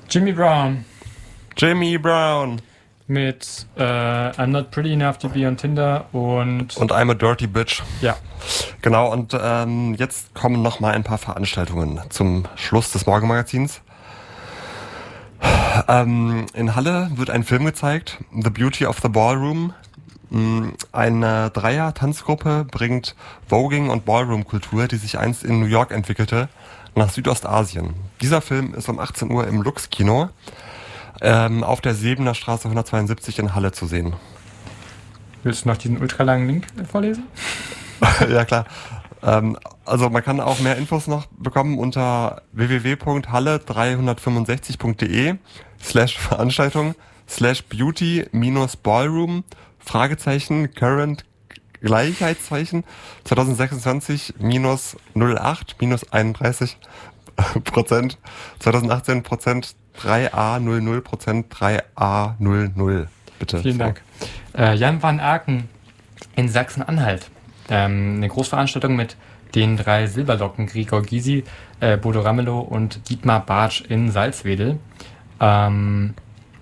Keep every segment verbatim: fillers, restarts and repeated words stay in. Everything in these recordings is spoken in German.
Jimmy Brown. Jimmy Brown. Mit äh, I'm Not Pretty Enough to Be on Tinder und... Und I'm a Dirty Bitch. Ja. Genau, und ähm, jetzt kommen noch mal ein paar Veranstaltungen zum Schluss des Morgenmagazins. Ähm, in Halle wird ein Film gezeigt, The Beauty of the Ballroom. Eine Dreier-Tanzgruppe bringt Voging- und Ballroom-Kultur, die sich einst in New York entwickelte, nach Südostasien. Dieser Film ist um achtzehn Uhr im Lux-Kino ähm, auf der Sebener Straße hundertzweiundsiebzig in Halle zu sehen. Willst du noch diesen ultralangen Link vorlesen? Ja, klar. Ähm, also man kann auch mehr Infos noch bekommen unter w w w punkt halle dreihundertfünfundsechzig punkt de slash Veranstaltung slash beauty minus ballroom Fragezeichen current Gleichheitszeichen zwanzig sechsundzwanzig minus null acht minus einunddreißig Prozent zwanzig achtzehn Prozent drei a null null Prozent drei a null null. Bitte. Vielen so. Dank. Äh, Jan van Aken in Sachsen-Anhalt. Ähm, eine Großveranstaltung mit den drei Silberlocken, Gregor Gysi, äh, Bodo Ramelow und Dietmar Bartsch in Salzwedel. Ähm,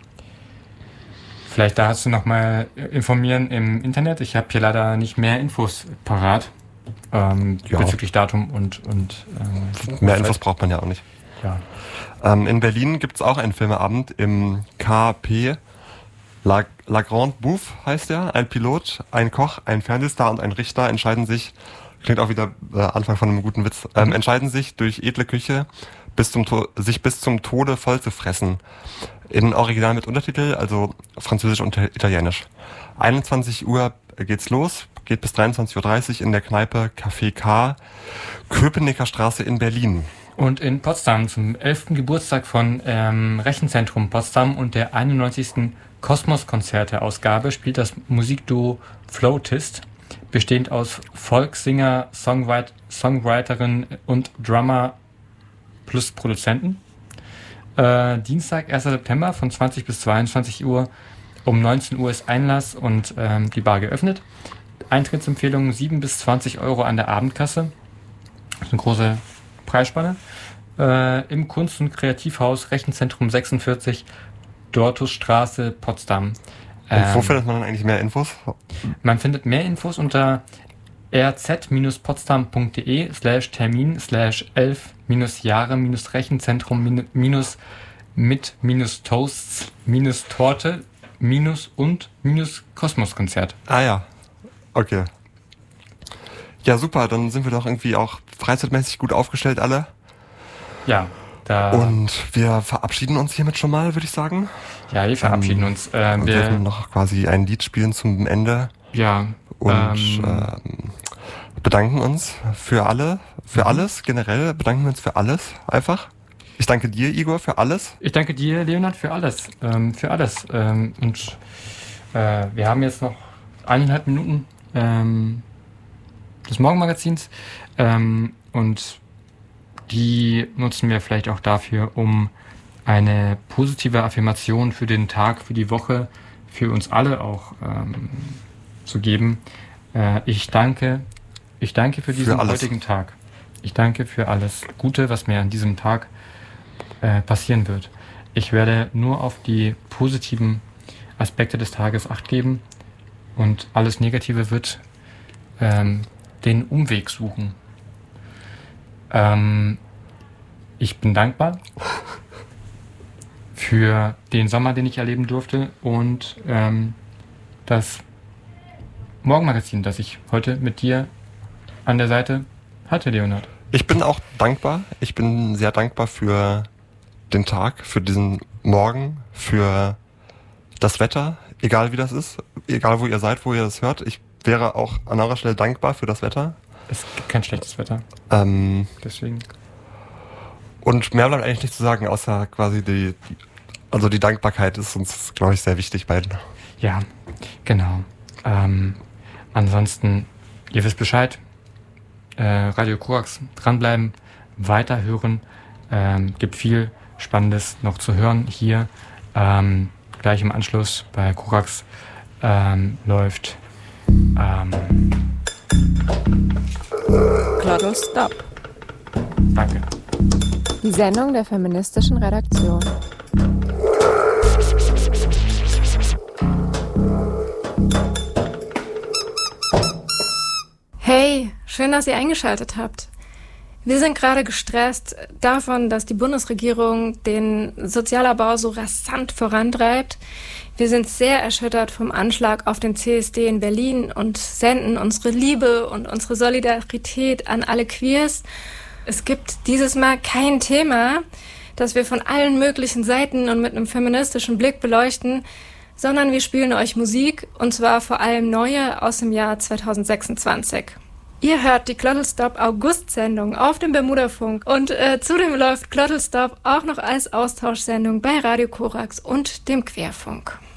vielleicht darfst du noch mal informieren im Internet. Ich habe hier leider nicht mehr Infos parat ähm, ja. bezüglich Datum und... und ähm, mehr Infos braucht man ja auch nicht. Ja. Ähm, in Berlin gibt es auch einen Filmeabend im K P. La, La Grande Bouffe heißt er. Ein Pilot, ein Koch, ein Fernsehstar und ein Richter entscheiden sich, klingt auch wieder äh, Anfang von einem guten Witz, ähm, entscheiden sich durch edle Küche bis zum to- sich bis zum Tode voll zu fressen. In Original mit Untertitel, also Französisch und Italienisch. einundzwanzig Uhr geht's los, geht bis dreiundzwanzig Uhr dreißig in der Kneipe Café K, Köpenicker Straße in Berlin. Und in Potsdam zum elften Geburtstag von ähm, Rechenzentrum Potsdam und der einundneunzigsten Kosmos-Konzerte-Ausgabe spielt das Musikduo Flautist, bestehend aus Folksinger, Songwriter, Songwriterin und Drummer plus Produzenten. Äh, Dienstag, erster September von zwanzig bis zweiundzwanzig Uhr. Um neunzehn Uhr ist Einlass und ähm, die Bar geöffnet. Eintrittsempfehlungen sieben bis zwanzig Euro an der Abendkasse. Das ist eine große Preisspanne. Äh, Im Kunst- und Kreativhaus Rechenzentrum sechsundvierzig, Dortusstraße, Potsdam. Und wo Ähm, findet man dann eigentlich mehr Infos? Man findet mehr Infos unter rz-potsdam.de slash Termin slash elf minus Jahre minus Rechenzentrum minus mit minus Toasts minus Torte minus und minus Kosmoskonzert. Ah ja, okay. Ja, super, dann sind wir doch irgendwie auch freizeitmäßig gut aufgestellt alle. Ja, da... Und wir verabschieden uns hiermit schon mal, würde ich sagen. Ja, wir verabschieden ähm, uns. Äh, und wir werden noch quasi ein Lied spielen zum Ende. Ja. Und ähm, ähm, bedanken uns für alle, für alles generell, bedanken wir uns für alles einfach. Ich danke dir, Igor, für alles. Ich danke dir, Leonhard, für alles. Ähm, für alles. Ähm, und äh, wir haben jetzt noch eineinhalb Minuten ähm, des Morgenmagazins ähm, und die nutzen wir vielleicht auch dafür, um eine positive Affirmation für den Tag, für die Woche, für uns alle auch ähm, zu geben. Äh, ich danke, ich danke für diesen für heutigen Tag. Ich danke für alles Gute, was mir an diesem Tag äh, passieren wird. Ich werde nur auf die positiven Aspekte des Tages Acht geben und alles Negative wird ähm, den Umweg suchen. Ähm, ich bin dankbar für den Sommer, den ich erleben durfte und ähm, das Morgenmagazin, das ich heute mit dir an der Seite hatte, Leonhard. Ich bin auch dankbar. Ich bin sehr dankbar für den Tag, für diesen Morgen, für das Wetter, egal wie das ist, egal wo ihr seid, wo ihr das hört. Ich wäre auch an eurer Stelle dankbar für das Wetter. Es gibt kein schlechtes Wetter. Ähm, Deswegen. Und mehr bleibt eigentlich nicht zu sagen, außer quasi die, die also die Dankbarkeit ist uns, glaube ich, sehr wichtig beiden. Ja, genau. Ähm, ansonsten, ihr wisst Bescheid. Äh, Radio Korax dranbleiben, weiterhören. Ähm, gibt viel Spannendes noch zu hören hier. Ähm, gleich im Anschluss bei Korax ähm, läuft ähm, Glottal Stop. Danke. Die Sendung der feministischen Redaktion. Schön, dass ihr eingeschaltet habt. Wir sind gerade gestresst davon, dass die Bundesregierung den Sozialabbau so rasant vorantreibt. Wir sind sehr erschüttert vom Anschlag auf den C S D in Berlin und senden unsere Liebe und unsere Solidarität an alle Queers. Es gibt dieses Mal kein Thema, das wir von allen möglichen Seiten und mit einem feministischen Blick beleuchten, sondern wir spielen euch Musik, und zwar vor allem neue aus dem Jahr zwanzig sechsundzwanzig. Ihr hört die Klottelstop August-Sendung auf dem Bermudafunk und äh, zudem läuft Klottelstop auch noch als Austauschsendung bei Radio Korax und dem Querfunk.